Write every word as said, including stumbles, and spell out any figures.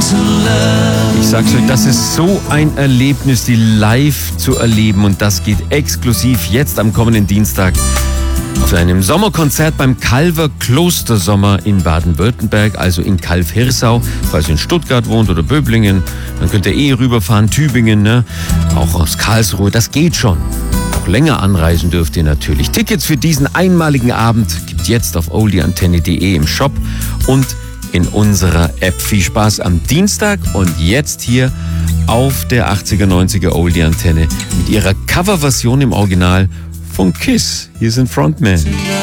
Ich sag's euch, das ist so ein Erlebnis, die live zu erleben, und das geht exklusiv jetzt am kommenden Dienstag auf einem Sommerkonzert beim Calver Klostersommer in Baden-Württemberg, also in Calw-Hirsau. Falls ihr in Stuttgart wohnt oder Böblingen, dann könnt ihr eh rüberfahren, Tübingen, ne? Auch aus Karlsruhe, das geht schon. Auch länger anreisen dürft ihr natürlich. Tickets für diesen einmaligen Abend gibt's jetzt auf oldieantenne punkt de im Shop und in unserer App. Viel Spaß am Dienstag und jetzt hier auf der achtziger, neunziger Oldie Antenne mit ihrer Coverversion im Original von Kiss. Hier sind Frontman.